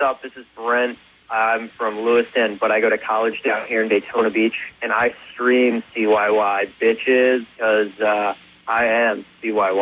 up? This is Brent. I'm from Lewiston, but I go to college down here in Daytona Beach, and I stream CYY bitches because I am CYY.